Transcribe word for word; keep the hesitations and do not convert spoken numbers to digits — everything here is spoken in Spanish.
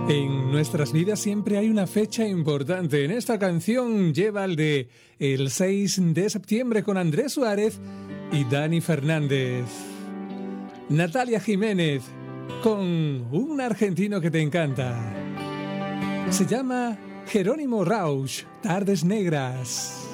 En nuestras vidas siempre hay una fecha importante. En esta canción lleva el de el seis de septiembre con Andrés Suárez y Dani Fernández. Natalia Jiménez con un argentino que te encanta. Se llama Jerónimo Rauch, Tardes Negras.